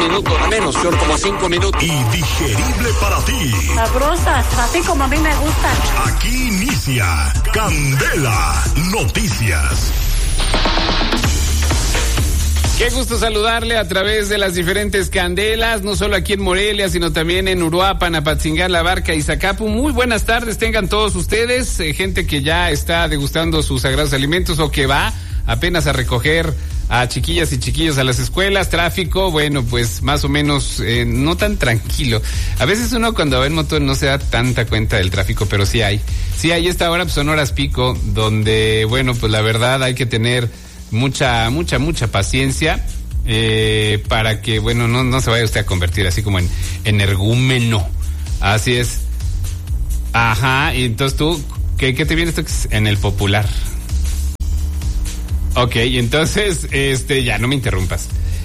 minuto, menos, son como 5 minutos. Y digerible para ti. Sabrosas, así como a mí me gustan. Aquí inicia Candela Noticias. Qué gusto saludarle a través de las diferentes candelas, no solo aquí en Morelia, sino también en Uruapan, Apatzingán, La Barca y Zacapu. Muy buenas tardes tengan todos ustedes, gente que ya está degustando sus sagrados alimentos o que va apenas a recoger a chiquillas y chiquillos a las escuelas. Tráfico, bueno, pues más o menos no tan tranquilo. A veces uno cuando va en moto no se da tanta cuenta del tráfico, pero sí hay esta hora, pues son horas pico, donde, bueno, pues la verdad hay que tener mucha paciencia para que, bueno, no se vaya usted a convertir así como en energúmeno. Así es. Ajá, y entonces tú, ¿qué te viene esto en el popular? Ok, entonces, ya no me interrumpas.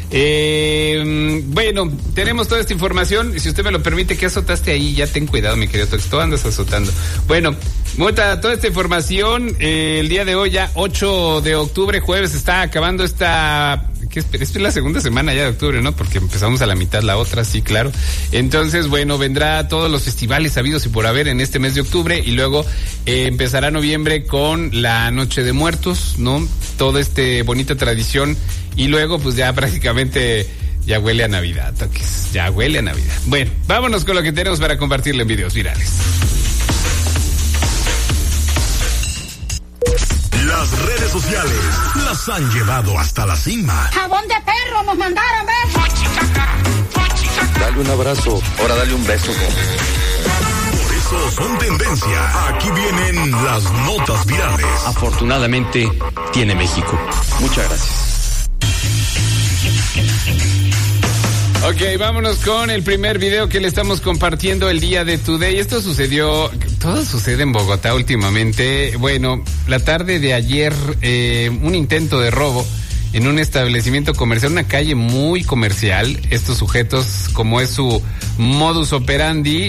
Bueno, tenemos toda esta información. Si usted me lo permite, ¿qué azotaste ahí? Ya ten cuidado, mi querido Tox, tú andas azotando. Bueno, toda esta información, el día de hoy, ya 8 de octubre, jueves, está acabando esta... Es la segunda semana ya de octubre, ¿no? Porque empezamos a la mitad la otra, sí, claro. Entonces, bueno, vendrá todos los festivales habidos y por haber en este mes de octubre y luego empezará noviembre con la Noche de Muertos, ¿no? Toda bonita tradición y luego pues ya prácticamente ya huele a Navidad, Toques, ya huele a Navidad. Bueno, vámonos con lo que tenemos para compartirle en videos virales. Las redes sociales las han llevado hasta la cima. Jabón de perro nos mandaron, ¿ves? Dale un abrazo, ahora dale un beso. Por eso son tendencia. Aquí vienen las notas virales. Afortunadamente, tiene México. Muchas gracias. Ok, vámonos con el primer video que le estamos compartiendo el día de Today. Todo sucede en Bogotá últimamente. Bueno, la tarde de ayer, un intento de robo en un establecimiento comercial, una calle muy comercial. Estos sujetos, como es su modus operandi,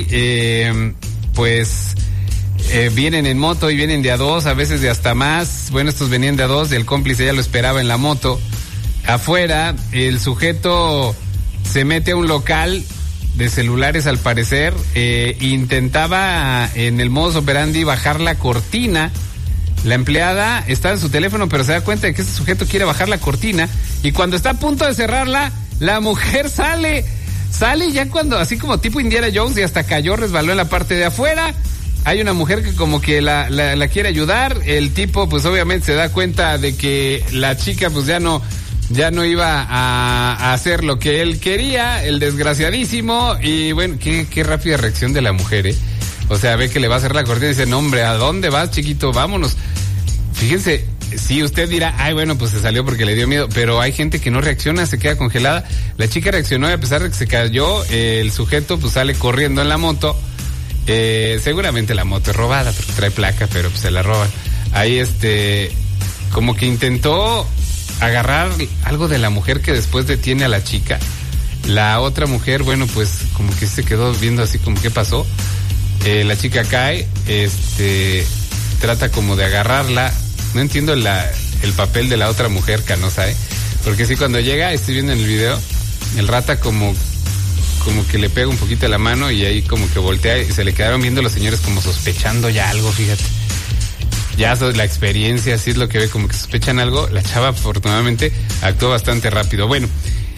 vienen en moto y vienen de a dos, a veces de hasta más. Bueno, estos venían de a dos, el cómplice ya lo esperaba en la moto. Afuera, el sujeto se mete a un local de celulares al parecer, intentaba en el modus operandi bajar la cortina. La empleada está en su teléfono, pero se da cuenta de que este sujeto quiere bajar la cortina y cuando está a punto de cerrarla, la mujer sale ya cuando, así como tipo Indiana Jones, y hasta cayó, resbaló en la parte de afuera. Hay una mujer que como que la quiere ayudar, el tipo pues obviamente se da cuenta de que la chica pues ya no iba a hacer lo que él quería, el desgraciadísimo, y bueno, qué rápida reacción de la mujer, O sea, ve que le va a hacer la cortina y dice, no hombre, ¿a dónde vas, chiquito? Vámonos. Fíjense, si usted dirá, ay, bueno, pues se salió porque le dio miedo, pero hay gente que no reacciona, se queda congelada. La chica reaccionó y a pesar de que se cayó, el sujeto pues sale corriendo en la moto. Seguramente la moto es robada porque trae placa, pero pues se la roban. Ahí como que intentó agarrar algo de la mujer que después detiene a la chica. La otra mujer, bueno, pues como que se quedó viendo así como qué pasó. La chica cae, trata como de agarrarla. No entiendo el papel de la otra mujer canosa, porque sí, cuando llega, estoy viendo en el video, el rata como que le pega un poquito la mano y ahí como que voltea y se le quedaron viendo los señores como sospechando ya algo, fíjate. Ya la experiencia, así es lo que ve, como que sospechan algo. La chava afortunadamente actuó bastante rápido. Bueno,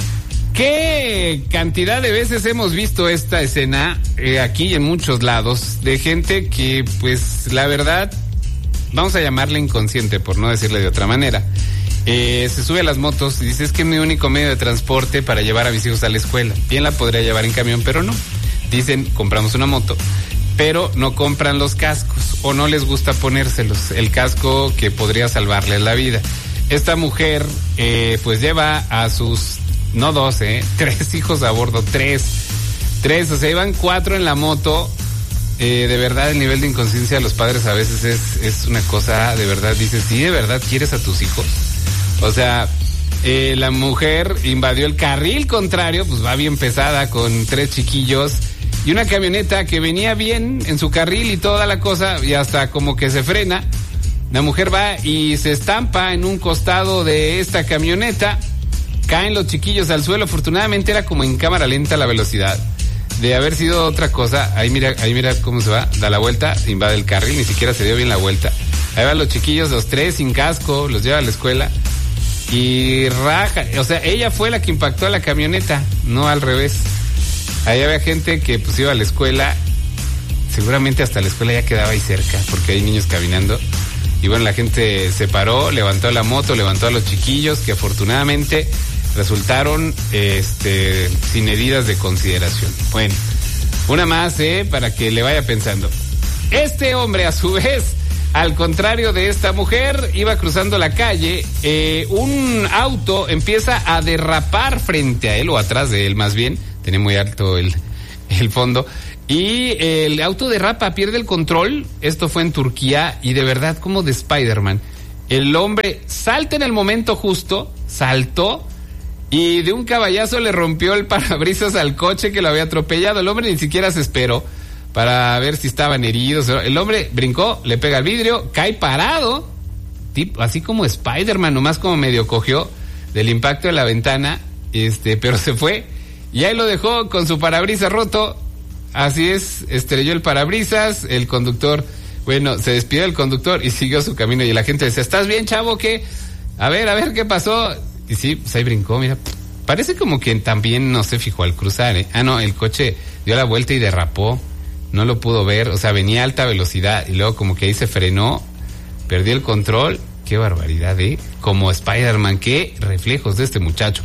¿qué cantidad de veces hemos visto esta escena aquí y en muchos lados de gente que, pues, la verdad, vamos a llamarle inconsciente, por no decirle de otra manera? Se sube a las motos y dice, es que es mi único medio de transporte para llevar a mis hijos a la escuela. Bien la podría llevar en camión, pero no. Dicen, compramos una moto, pero no compran los cascos o no les gusta ponérselos, el casco que podría salvarles la vida. Esta mujer pues lleva a sus, no 12, 3 hijos a bordo, 3, o sea, iban 4 en la moto. De verdad, el nivel de inconsciencia de los padres a veces es una cosa, de verdad, dices, ¿sí de verdad quieres a tus hijos? O sea, la mujer invadió el carril contrario, pues va bien pesada con 3 chiquillos y una camioneta que venía bien en su carril y toda la cosa, y hasta como que se frena. La mujer va y se estampa en un costado de esta camioneta caen los chiquillos al suelo. Afortunadamente era como en cámara lenta la velocidad. De haber sido otra cosa, ahí mira cómo se va, da la vuelta, invade el carril, ni siquiera se dio bien la vuelta. Ahí van los chiquillos, los tres sin casco, los lleva a la escuela y raja. O sea, ella fue la que impactó a la camioneta, no al revés. Ahí había gente que pues iba a la escuela, seguramente hasta la escuela ya quedaba ahí cerca, porque hay niños caminando. Y bueno, la gente se paró, levantó la moto, levantó a los chiquillos, que afortunadamente resultaron sin heridas de consideración. Bueno, una más, para que le vaya pensando. Este hombre, a su vez, al contrario de esta mujer, iba cruzando la calle, un auto empieza a derrapar frente a él, o atrás de él más bien, tenía muy alto el fondo, y el auto derrapa, pierde el control. Esto fue en Turquía, y de verdad como de Spider-Man. El hombre salta en el momento justo, saltó, y de un caballazo le rompió el parabrisas al coche que lo había atropellado. El hombre ni siquiera se esperó para ver si estaban heridos. El hombre brincó, le pega al vidrio, cae parado, así como Spider-Man, nomás como medio cogió del impacto de la ventana, pero se fue. Y ahí lo dejó con su parabrisas roto. Así es, estrelló el parabrisas, el conductor, bueno, se despidió del conductor y siguió su camino. Y la gente decía, ¿estás bien, chavo? ¿Qué? A ver, ¿qué pasó? Y sí, pues ahí brincó, mira. Parece como que también no se fijó al cruzar, no, el coche dio la vuelta y derrapó. No lo pudo ver, o sea, venía a alta velocidad y luego como que ahí se frenó, perdió el control. Qué barbaridad, como Spider-Man, qué reflejos de este muchacho.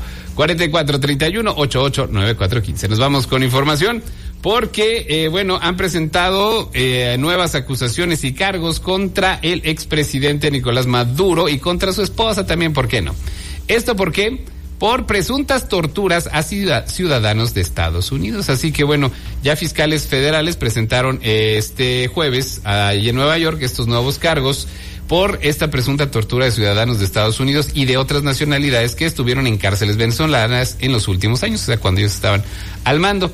4431-889415. Nos vamos con información porque, han presentado nuevas acusaciones y cargos contra el expresidente Nicolás Maduro y contra su esposa también, ¿por qué no? ¿Esto por qué? Por presuntas torturas a ciudadanos de Estados Unidos. Así que ya fiscales federales presentaron este jueves allí en Nueva York estos nuevos cargos por esta presunta tortura de ciudadanos de Estados Unidos y de otras nacionalidades que estuvieron en cárceles venezolanas en los últimos años, o sea, cuando ellos estaban al mando.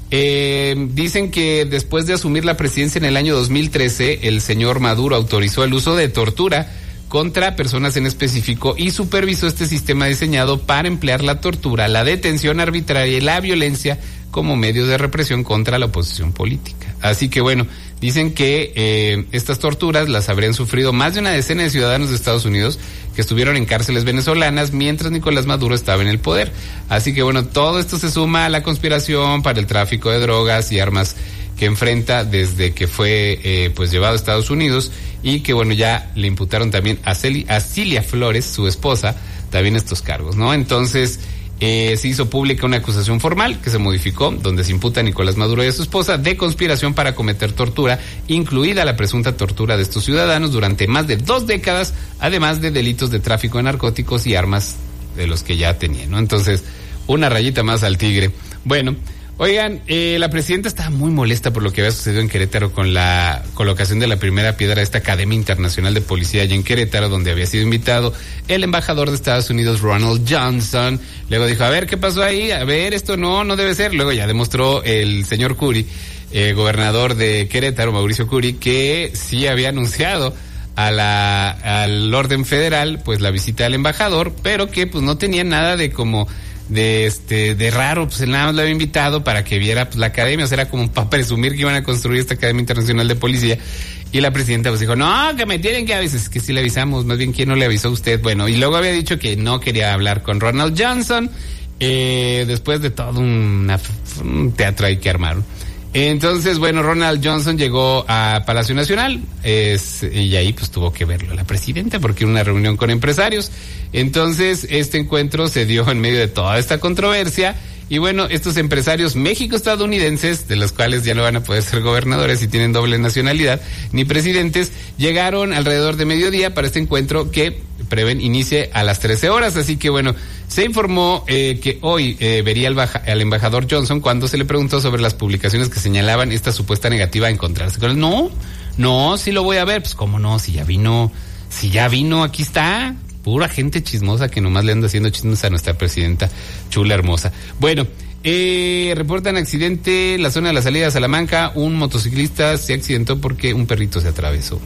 Dicen que después de asumir la presidencia en el año 2013, el señor Maduro autorizó el uso de tortura contra personas en específico y supervisó este sistema diseñado para emplear la tortura, la detención arbitraria y la violencia como medio de represión contra la oposición política. Así que dicen que estas torturas las habrían sufrido más de una decena de ciudadanos de Estados Unidos que estuvieron en cárceles venezolanas mientras Nicolás Maduro estaba en el poder. Así que todo esto se suma a la conspiración para el tráfico de drogas y armas que enfrenta desde que fue llevado a Estados Unidos y que ya le imputaron también a Cilia Flores, su esposa, también estos cargos, ¿no? Entonces se hizo pública una acusación formal que se modificó, donde se imputa a Nicolás Maduro y a su esposa de conspiración para cometer tortura, incluida la presunta tortura de estos ciudadanos durante más de 2 décadas, además de delitos de tráfico de narcóticos y armas de los que ya tenían, ¿no? Entonces, una rayita más al tigre. Oigan, la presidenta estaba muy molesta por lo que había sucedido en Querétaro con la colocación de la primera piedra de esta Academia Internacional de Policía allá en Querétaro, donde había sido invitado el embajador de Estados Unidos, Ronald Johnson. Luego dijo, a ver, ¿qué pasó ahí? A ver, esto no debe ser. Luego ya demostró el señor Curi, gobernador de Querétaro, Mauricio Curi, que sí había anunciado al orden federal, pues la visita del embajador, pero que pues no tenía nada de raro, pues él nada más lo había invitado para que viera la academia, o sea, era como para presumir que iban a construir esta Academia Internacional de Policía, y la presidenta pues dijo, no, que me tienen que avisar, es que sí le avisamos, más bien, ¿quién no le avisó a usted? Y luego había dicho que no quería hablar con Ronald Johnson, después de todo un teatro ahí que armaron. Entonces, Ronald Johnson llegó a Palacio Nacional, y ahí pues tuvo que verlo la presidenta, porque era una reunión con empresarios. Entonces, este encuentro se dio en medio de toda esta controversia, y estos empresarios México-estadounidenses, de los cuales ya no van a poder ser gobernadores y tienen doble nacionalidad, ni presidentes, llegaron alrededor de mediodía para este encuentro que prevén inicie a las 13 horas, así que se informó que hoy vería al embajador Johnson cuando se le preguntó sobre las publicaciones que señalaban esta supuesta negativa a encontrarse con él. No, sí lo voy a ver, pues cómo no, si ya vino, aquí está, pura gente chismosa que nomás le anda haciendo chismes a nuestra presidenta chula, hermosa. Reportan accidente en la zona de la salida de Salamanca, un motociclista se accidentó porque un perrito se atravesó.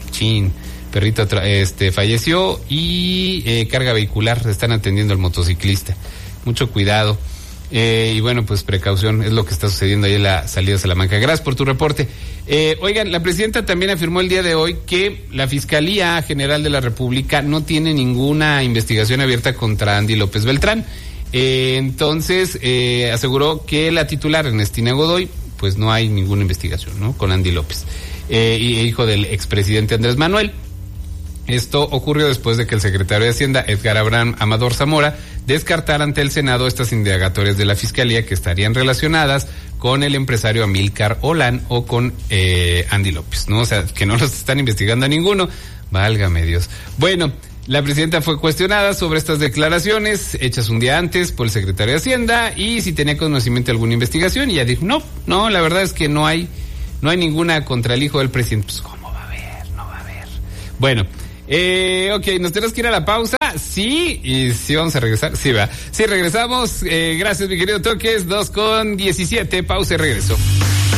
Perrito falleció y carga vehicular, están atendiendo al motociclista mucho cuidado. Y bueno, pues precaución, es lo que está sucediendo ahí en la salida de Salamanca. Gracias por tu reporte. Oigan, la presidenta también afirmó el día de hoy que la Fiscalía General de la República no tiene ninguna investigación abierta contra Andy López Beltrán. Entonces, aseguró que la titular, Ernestina Godoy, pues no hay ninguna investigación, ¿no? Con Andy López, hijo del expresidente Andrés Manuel. Esto ocurrió después de que el secretario de Hacienda, Edgar Abraham Amador Zamora, descartara ante el Senado estas indagatorias de la Fiscalía que estarían relacionadas con el empresario Amílcar Olán o con Andy López, ¿no? O sea, que no los están investigando a ninguno. Válgame Dios. Bueno, la presidenta fue cuestionada sobre estas declaraciones hechas un día antes por el secretario de Hacienda y si tenía conocimiento de alguna investigación, y ella dijo, no, la verdad es que no hay ninguna contra el hijo del presidente. Pues, ¿cómo va a haber? No va a haber. Bueno, ok, ¿nos tenemos que ir a la pausa? Sí, y sí vamos a regresar. Sí, va. Sí, regresamos. Gracias, mi querido Toques. 2:17. Pausa y regreso.